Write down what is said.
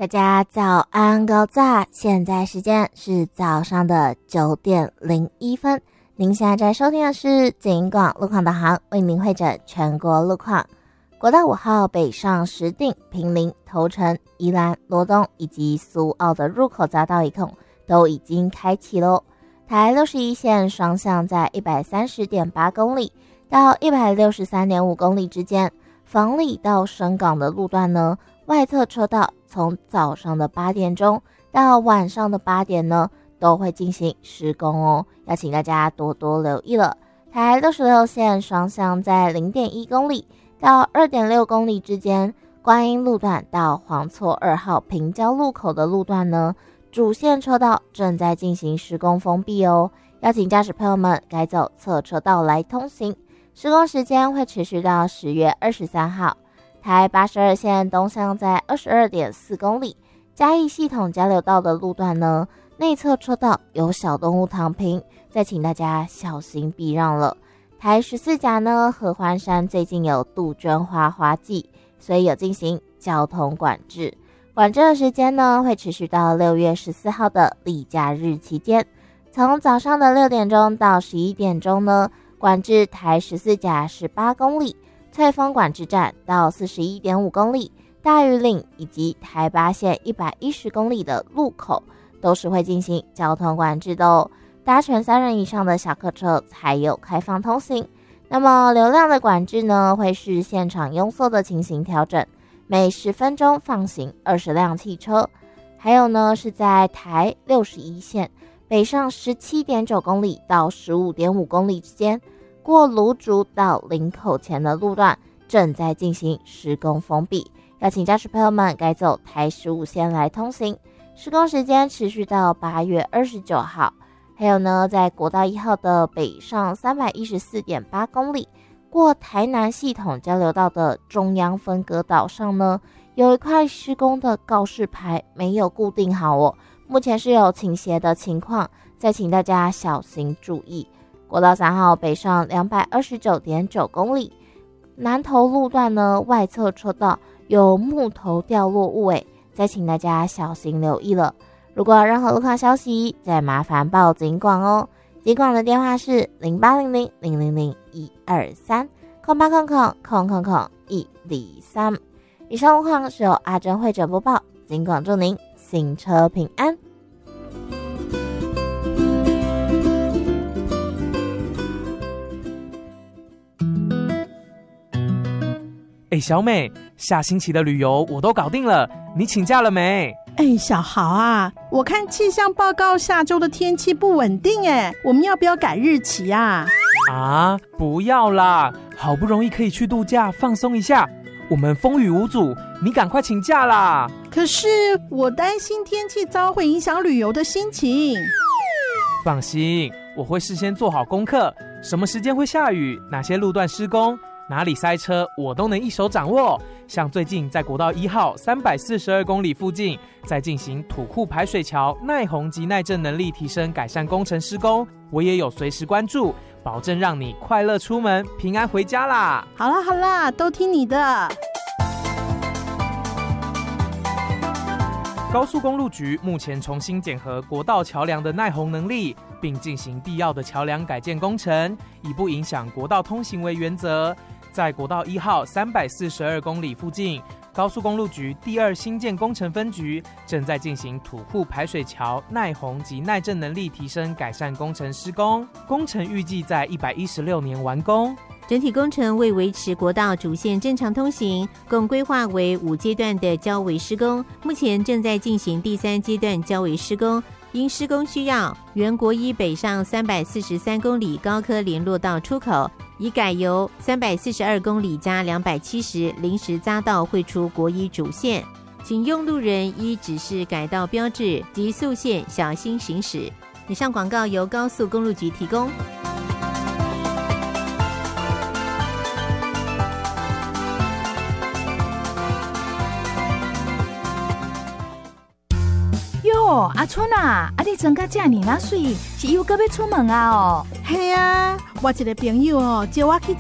大家早安高早，现在时间是早上的9点01分。您现在在收听的是警广路况导航，为您汇整全国路况。国道5号北上石碇、坪林、头城、宜兰、罗东以及苏澳的入口匝道一控都已经开启咯。台61线双向在 130.8 公里到 163.5 公里之间，房里到深港的路段呢，外侧车道从早上的8点钟到晚上的8点呢，都会进行施工哦，要请大家多多留意了。台66线双向在 0.1 公里到 2.6 公里之间，观音路段到黄厝2号平交路口的路段呢，主线车道正在进行施工封闭哦，要请驾驶朋友们改走侧车道来通行。施工时间会持续到10月23号。台82线东向在 22.4 公里，嘉义系统交流道的路段呢，内侧车道有小动物躺平，再请大家小心避让了。台14甲呢，合欢山最近有杜鹃花花季，所以有进行交通管制。管制的时间呢，会持续到6月14号的例假日期间，从早上的6点钟到11点钟呢，管制台14甲18公里。翠峰管制站到 41.5 公里，大屿岭以及台8线110公里的路口都是会进行交通管制的哦。搭乘3人以上的小客车才有开放通行。那么流量的管制呢，会是现场拥塞的情形调整，每10分钟放行20辆汽车。还有呢，是在台61线北上 17.9 公里到 15.5 公里之间，过芦竹到林口前的路段正在进行施工封闭，要请驾驶朋友们改走台15线来通行。施工时间持续到8月29号。还有呢，在国道1号的北上 314.8 公里，过台南系统交流道的中央分隔岛上呢，有一块施工的告示牌没有固定好哦，目前是有倾斜的情况，再请大家小心注意。国道3号北上 229.9 公里，南投路段呢，外侧车道有木头掉落物再请大家小心留意了。如果有任何路况消息，再麻烦报警广哦。警广的电话是0800-000-123 0800-000-123。以上路况是由阿珍会者播报，警广祝您行车平安。 小美，下星期的旅游我都搞定了，你请假了没？ 小豪啊，我看气象报告下周的天气不稳定我们要不要改日期啊？ 不要啦，好不容易可以去度假放松一下，我们风雨无阻，你赶快请假啦。 可是我担心天气糟会影响旅游的心情。 放心，我会事先做好功课，什么时间会下雨，哪些路段施工，哪里塞车我都能一手掌握。像最近在国道1号342公里附近在进行土库排水桥耐洪及耐震能力提升改善工程施工，我也有随时关注，保证让你快乐出门平安回家啦。 好啦，都听你的。 高速公路局目前重新检核国道桥梁的耐洪能力，并进行必要的桥梁改建工程，以不影响国道通行为原则。在国道1号342公里附近，高速公路局第2新建工程分局正在进行土库排水桥耐洪及耐震能力提升改善工程施工，工程预计在116年完工。 整体工程为维持国道主线正常通行，共规划为5阶段的交围施工，目前正在进行第3阶段交围施工。因施工需要，原国1北上343公里高科联络道出口已改由342公里加270临时匝道汇出国1主线，请用路人依指示改道标志及速线小心行驶。以上广告由高速公路局提供。 阿春啊，你穿甲这么那水，是又搁要出门啊？ 嘿啊，我一个朋友招我去